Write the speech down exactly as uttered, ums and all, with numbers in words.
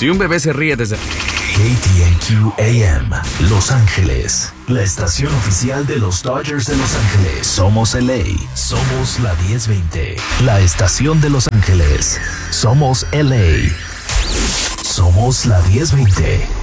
Si un bebé se ríe desde... K T N Q A M, Los Ángeles, la estación oficial de los Dodgers de Los Ángeles. Somos L A, somos la diez veinte, la estación de Los Ángeles. Somos L A, somos la diez veinte.